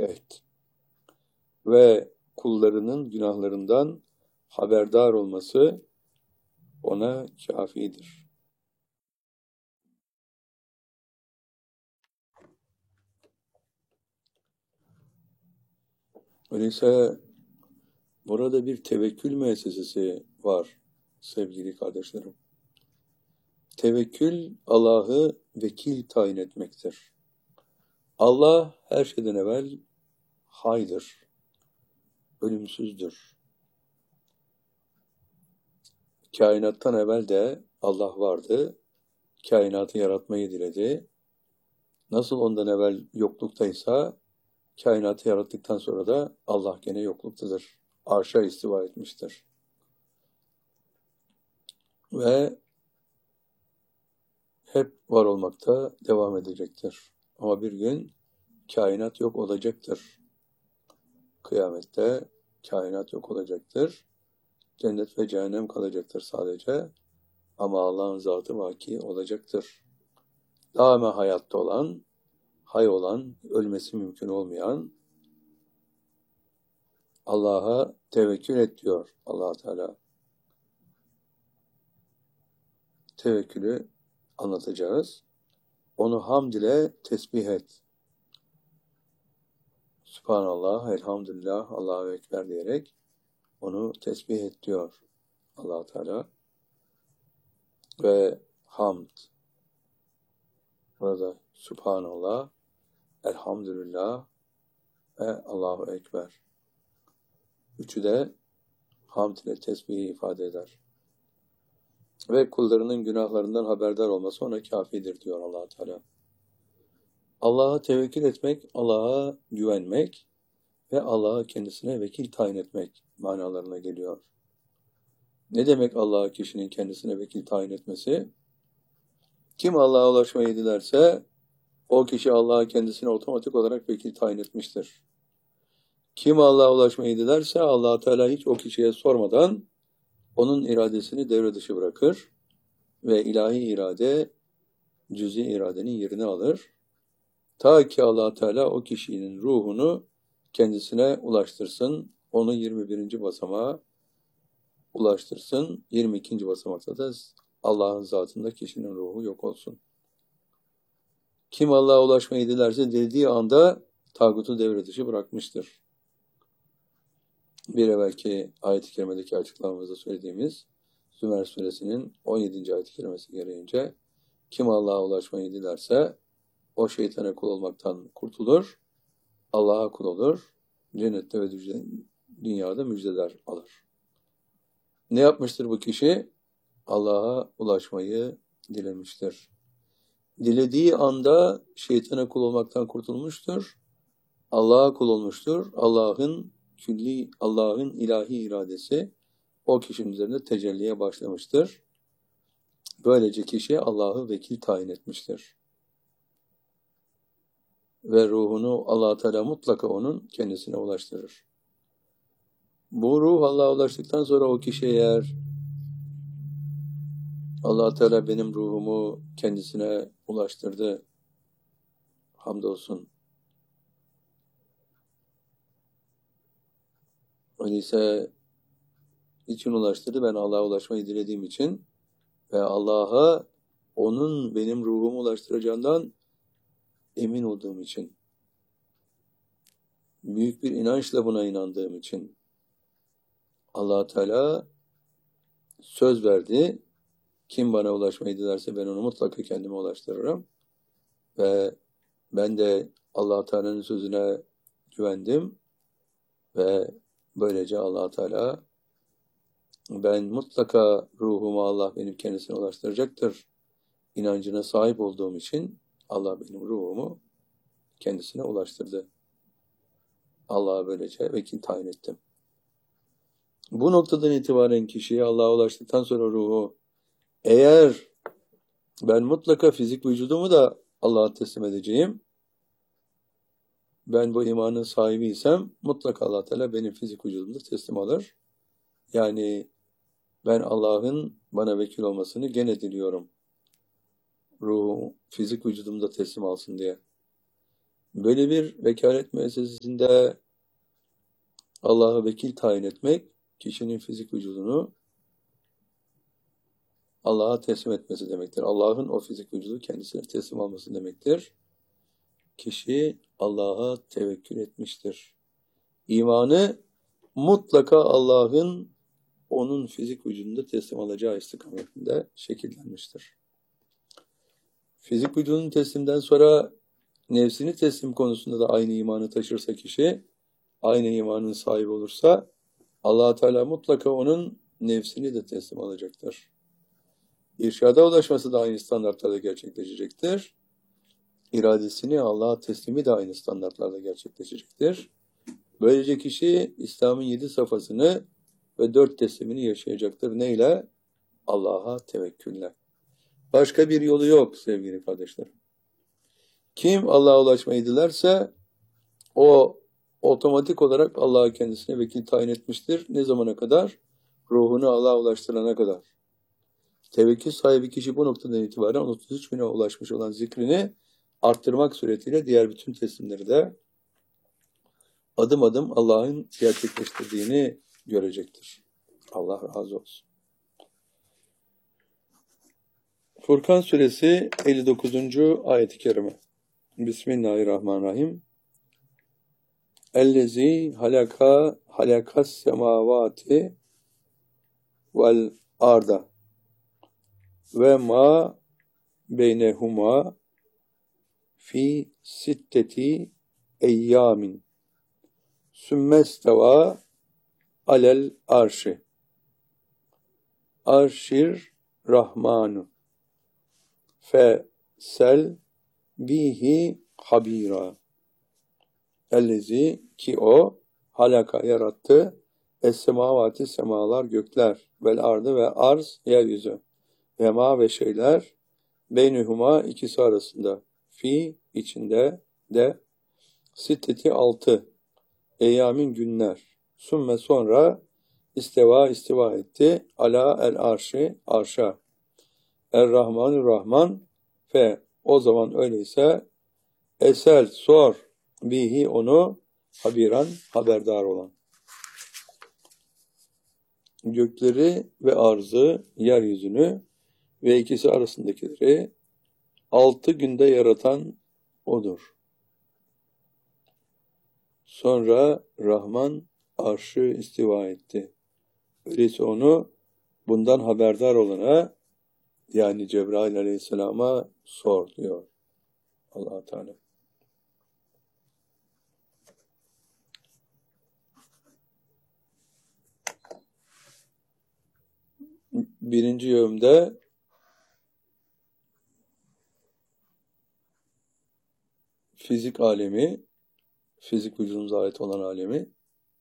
et. Ve kullarının günahlarından haberdar olması ona kafidir. Öyleyse burada bir tevekkül müessesesi var sevgili kardeşlerim. Tevekkül Allah'ı vekil tayin etmektir. Allah her şeyden evvel haydır, ölümsüzdür. Kainattan evvel de Allah vardı, kainatı yaratmayı diledi. Nasıl ondan evvel yokluktaysa, kainatı yarattıktan sonra da Allah gene yokluktadır. Arşa istiva etmiştir. Ve hep var olmakta devam edecektir. Ama bir gün kainat yok olacaktır. Kıyamette kainat yok olacaktır. Cennet ve cehennem kalacaktır sadece. Ama Allah'ın zatı vaki olacaktır. Daima hayatta olan, hay olan, ölmesi mümkün olmayan Allah'a tevekkül et diyor Allah Teala. Tevekkülü anlatacağız. Onu hamd ile tesbih et. Sübhanallah, elhamdülillah, Allahu Ekber diyerek onu tesbih et diyor Allah Teala. Ve hamd. Burada Sübhanallah, elhamdülillah ve Allahu Ekber. Üçü de hamd ile tesbihi ifade eder. Ve kullarının günahlarından haberdar olması ona kafidir diyor Allah Teala. Allah'a tevekkül etmek, Allah'a güvenmek ve Allah'a kendisine vekil tayin etmek manalarına geliyor. Ne demek Allah'a kişinin kendisine vekil tayin etmesi? Kim Allah'a ulaşmayı dilerse o kişi Allah'a kendisine otomatik olarak vekil tayin etmiştir. Kim Allah'a ulaşmayı dilerse Allah Teala hiç o kişiye sormadan onun iradesini devre dışı bırakır ve ilahi irade cüz'i iradenin yerini alır. Ta ki Allah Teala o kişinin ruhunu kendisine ulaştırsın, onu 21. basamağa ulaştırsın, 22. basamakta da Allah'ın zatında kişinin ruhu yok olsun. Kim Allah'a ulaşmayı dilerse dilediği anda tağutu devre dışı bırakmıştır. Bir evvelki ayet-i kerimedeki açıklamamızda söylediğimiz Zümer suresinin 17. ayet-i kerimesi gereğince kim Allah'a ulaşmayı dilerse o şeytana kul olmaktan kurtulur, Allah'a kul olur, cennette ve dünyada müjdeler alır. Ne yapmıştır bu kişi? Allah'a ulaşmayı dilemiştir. Dilediği anda şeytana kul olmaktan kurtulmuştur, Allah'a kul olmuştur. Allah'ın ilahi iradesi o kişinin üzerinde tecelliye başlamıştır. Böylece kişi Allah'ı vekil tayin etmiştir. Ve ruhunu Allah Teala mutlaka onun kendisine ulaştırır. Bu ruh Allah'a ulaştıktan sonra o kişi eğer Allah Teala benim ruhumu kendisine ulaştırdı, hamdolsun. Öyleyse için ulaştırdı? Ben Allah'a ulaşmayı dilediğim için ve Allah'a onun benim ruhumu ulaştıracağından emin olduğum için, büyük bir inançla buna inandığım için Allah Teala söz verdi. Kim bana ulaşmayı dilerse ben onu mutlaka kendime ulaştırırım. Ve ben de Allah Teala'nın sözüne güvendim ve böylece Allah Teala ben mutlaka ruhumu Allah benim kendisine ulaştıracaktır inancına sahip olduğum için Allah benim ruhumu kendisine ulaştırdı. Allah'a böylece vekil tayin ettim. Bu noktadan itibaren kişiye Allah'a ulaştıktan sonra ruhu eğer ben mutlaka fizik vücudumu da Allah'a teslim edeceğim, ben bu imanın sahibiysem mutlaka Allah Teala benim fizik vücudumu da teslim alır. Yani ben Allah'ın bana vekil olmasını gene diliyorum. Ruhu fizik vücudumda teslim alsın diye. Böyle bir vekalet müessesesinde Allah'a vekil tayin etmek, kişinin fizik vücudunu Allah'a teslim etmesi demektir. Allah'ın o fizik vücudu kendisine teslim alması demektir. Kişi Allah'a tevekkül etmiştir. İmanı mutlaka Allah'ın onun fizik vücudunda teslim alacağı istikametinde şekillenmiştir. Fizik vücudunun teslimden sonra nefsini teslim konusunda da aynı imanı taşırsa kişi, aynı imanın sahibi olursa Allah Teala mutlaka onun nefsini de teslim alacaktır. İrşada ulaşması da aynı standartlarda gerçekleşecektir. İradesini Allah'a teslimi de aynı standartlarda gerçekleşecektir. Böylece kişi İslam'ın 7 safhasını ve 4 teslimini yaşayacaktır. Neyle? Allah'a tevekkülle. Başka bir yolu yok sevgili kardeşlerim. Kim Allah'a ulaşmayı dilerse o otomatik olarak Allah'a kendisine vekil tayin etmiştir. Ne zamana kadar? Ruhunu Allah'a ulaştırana kadar. Tevekkül sahibi kişi bu noktadan itibaren 33 bine ulaşmış olan zikrini arttırmak suretiyle diğer bütün teslimleri de adım adım Allah'ın gerçekleştirdiğini görecektir. Allah razı olsun. Furkan suresi 59. ayet-i kerime. Bismillahirrahmanirrahim. Ellezî halakas semavati vel arda ve ma beynehuma fi sitteti eyyamin sümmesteva alel arşi arşir rahmanu fe sel bihi habira. Ellezi ki o halaka yarattı es-semavati semalar gökler vel ardı ve arz yeryüzü ve ma ve şeyler beynühuma ikisi arasında fi içinde de sitteti 6 eyyamin günler sümme sonra istiva etti ala el arşi arşa er-rahmanü rahman fe o zaman öyleyse esel sor bihi onu habiran haberdar olan. Gökleri ve arzı, yeryüzünü ve ikisi arasındakileri 6 günde yaratan odur. Sonra Rahman arşı istiva etti. Öyleyse onu bundan haberdar olana yani Cebrail aleyhisselama sor diyor Allah Teala. Birinci yevmde fizik alemi, fizik vücudumuza ait olan alemi,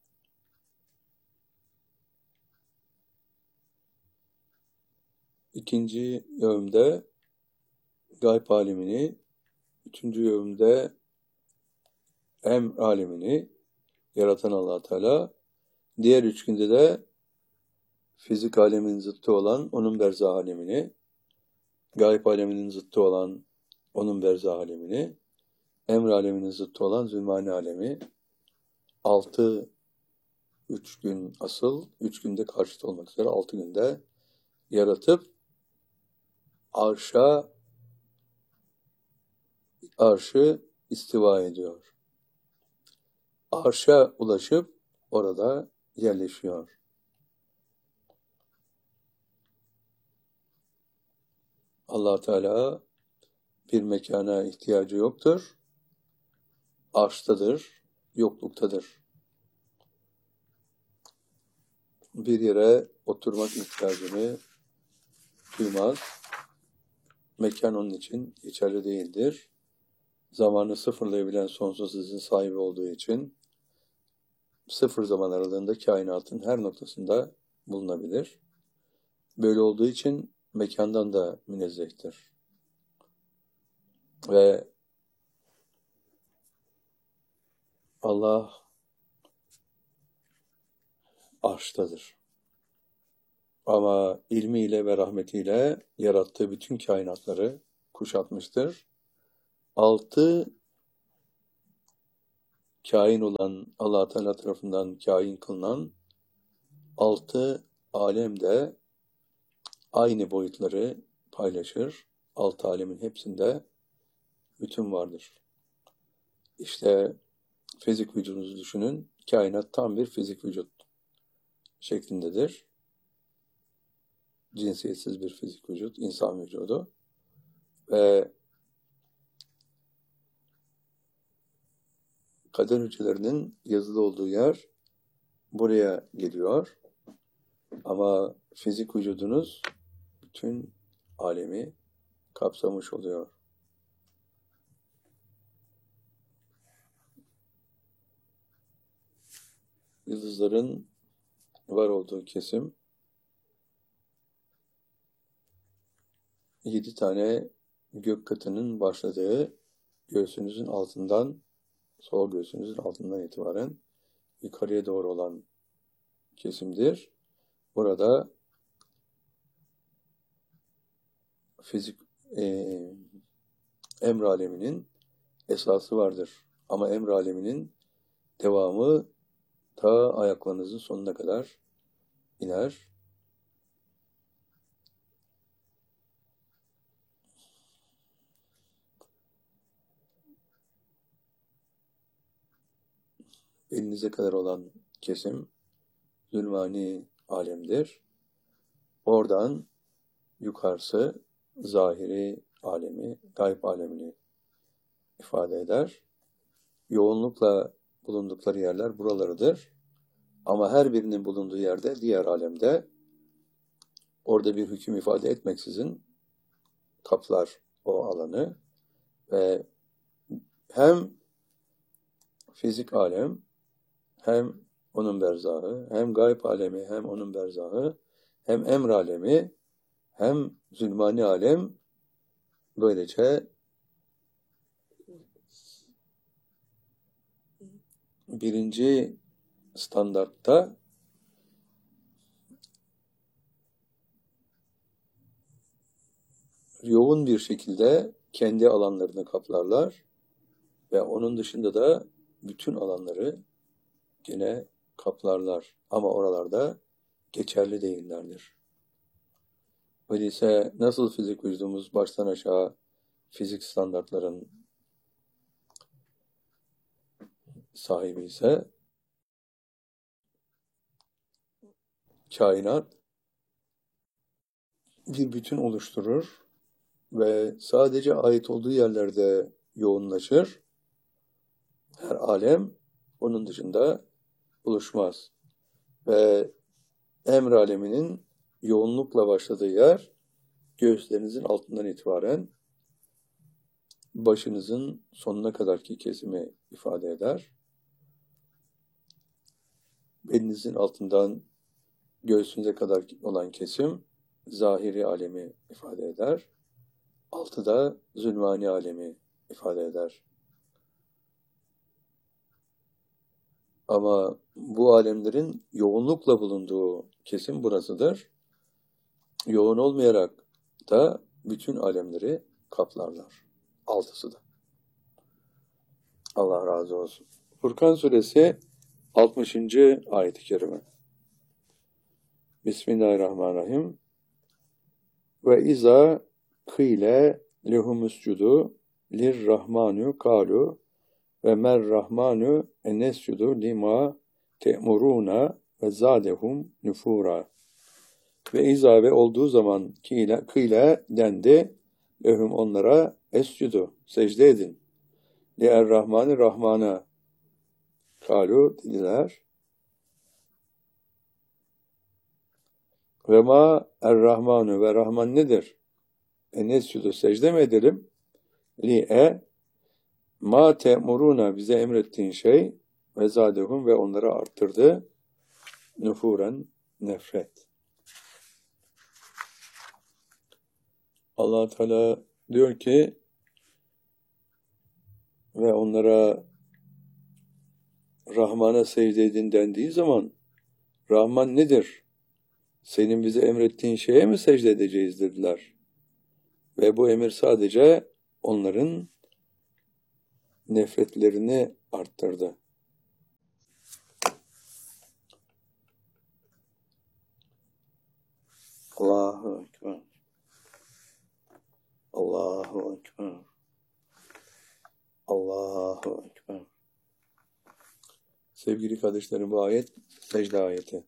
ikinci yevmde gayb alemini, üçüncü yevmde emr alemini yaratan Allah Teala, diğer üç günde de fizik aleminin zıttı olan onun berzah alemini, gayb aleminin zıttı olan onun berzah alemini, emr aleminin zıttı olan zulmani alemi, 3 gün asıl, 3 günde karşıt olmak üzere 6 günde yaratıp arşı istiva ediyor. Arşa ulaşıp orada yerleşiyor. Allah Teala bir mekana ihtiyacı yoktur. Arştadır, yokluktadır. Bir yere oturmak ihtiyacını duymaz. Mekan onun için geçerli değildir. Zamanı sıfırlayabilen sonsuz hızın sahibi olduğu için sıfır zaman aralığında kainatın her noktasında bulunabilir. Böyle olduğu için mekandan da münezzehtir. Ve Allah arştadır. Ama ilmiyle ve rahmetiyle yarattığı bütün kainatları kuşatmıştır. 6 kain olan, Allah Teala tarafından kain kılınan 6 alem de aynı boyutları paylaşır. 6 alemin hepsinde bütün vardır. İşte fizik vücudunuzu düşünün. Kainat tam bir fizik vücut şeklindedir. Cinsiyetsiz bir fizik vücut, insan vücudu. Ve kader hücrelerinin yazılı olduğu yer buraya geliyor. Ama fizik vücudunuz bütün alemi kapsamış oluyor. Yıldızların var olduğu kesim 7 tane gök katının başladığı göğsünüzün altından, sol göğsünüzün altından itibaren yukarıya doğru olan kesimdir. Burada fizik emr aleminin esası vardır. Ama emr aleminin devamı ta ayaklarınızın sonuna kadar iner. Elinize kadar olan kesim zulmani alemdir. Oradan yukarısı zahiri alemi, gayb alemini ifade eder. Yoğunlukla bulundukları yerler buralarıdır. Ama her birinin bulunduğu yerde, diğer alemde orada bir hüküm ifade etmeksizin kaplar o alanı ve hem fizik alem, hem onun berzahı, hem gayb alemi, hem onun berzahı, hem emr alemi, hem zulmani alem böylece birinci standartta yoğun bir şekilde kendi alanlarını kaplarlar ve onun dışında da bütün alanları gene kaplarlar. Ama oralarda geçerli değillerdir. Öyleyse nasıl fizik vücudumuz baştan aşağı fizik standartların sahibi ise kainat bir bütün oluşturur ve sadece ait olduğu yerlerde yoğunlaşır. Her alem onun dışında buluşmaz. Ve emr aleminin yoğunlukla başladığı yer göğüslerinizin altından itibaren başınızın sonuna kadarki kesimi ifade eder. Belinizin altından göğsünüze kadar olan kesim zahiri alemi ifade eder. Altı da zulmani alemi ifade eder. Ama bu alemlerin yoğunlukla bulunduğu kesim burasıdır. Yoğun olmayarak da bütün alemleri kaplarlar. Altısı da. Allah razı olsun. Furkan suresi 60. ayet-i kerime. Bismillahirrahmanirrahim. Ve izâ kîle lehumuscudu lirrahmanu kalu ve merrahmanu enescudu lima te'muruna ve zâdehum nüfura. Ve izâ ve olduğu zaman kîle dendi lehum onlara escudu secde edin. Li'er-Rahmani Rahman'a kalu dediler. Ve ma er-Rahmanu ve Rahman nedir? Nescudu secde mi edelim? Li'e ma te'muruna bize emrettiğin şey ve zadehum ve onları arttırdı. Nüfuren nefret. Allah Teala diyor ki ve onlara Rahman'a secde edin dendiği zaman Rahman nedir? Senin bize emrettiğin şeye mi secde edeceğiz dediler. Ve bu emir sadece onların nefretlerini arttırdı. Allahu Ekber. Allahu Ekber. Allahu Ekber. Sevgili kardeşlerim, bu ayet secde ayeti.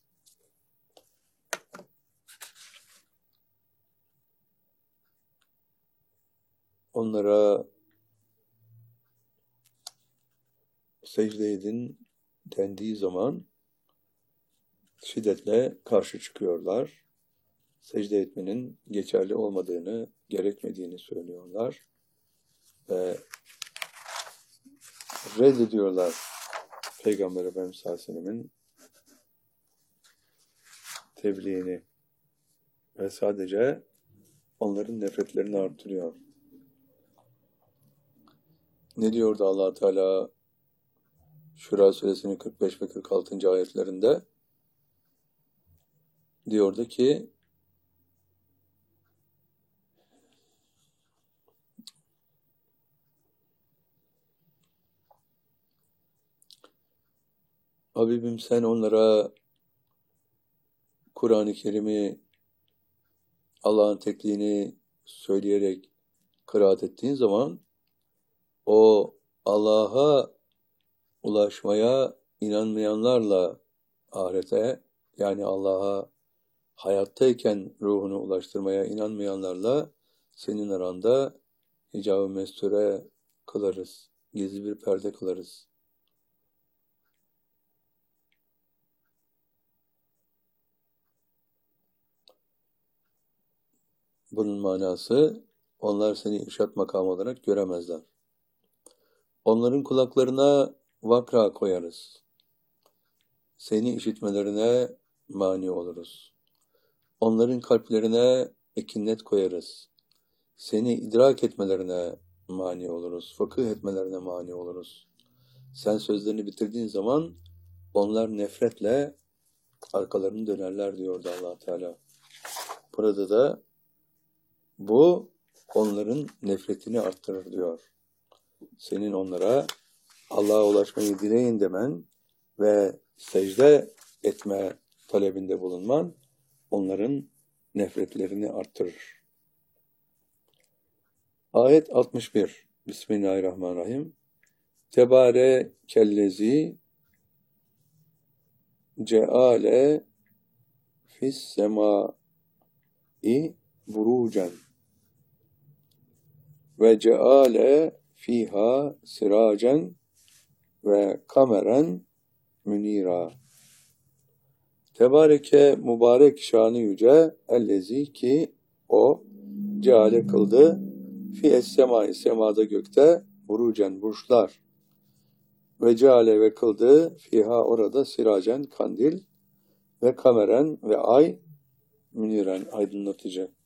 Onlara secde edin dendiği zaman şiddetle karşı çıkıyorlar. Secde etmenin geçerli olmadığını, gerekmediğini söylüyorlar. Ve reddediyorlar Peygamber Efendimiz sallallahu aleyhi ve sellem'in tebliğini ve sadece onların nefretlerini artırıyor. Ne diyordu Allah Teala Şura suresinin 45 ve 46. ayetlerinde? Diyordu ki Habibim, sen onlara Kur'an-ı Kerim'i, Allah'ın tekliğini söyleyerek kıraat ettiğin zaman o Allah'a ulaşmaya inanmayanlarla ahirete, yani Allah'a hayattayken ruhunu ulaştırmaya inanmayanlarla senin aranda hicab-ı mesture kılarız. Gizli bir perde kılarız. Bunun manası, onlar seni irşat makamı olarak göremezler. Onların kulaklarına vakra koyarız. Seni işitmelerine mani oluruz. Onların kalplerine ekinnet koyarız. Seni idrak etmelerine mani oluruz. Fıkıh etmelerine mani oluruz. Sen sözlerini bitirdiğin zaman onlar nefretle arkalarını dönerler diyordu Allah Teala. Burada da bu onların nefretini arttırır diyor. Senin onlara Allah'a ulaşmayı dileyin demen ve secde etme talebinde bulunman onların nefretlerini arttırır. Ayet 61. Bismillahirrahmanirrahim. Tebârekellezî ceale fis semâi burucen ve ceale fiha siracen ve kameren münira. Tebareke mübarek şanı yüce ellezi ki o ceale kıldı fi es-semai semada gökte burucen burçlar ve ceale ve kıldı fiha orada siracen kandil ve kameren ve ay müniren aydınlatıcı.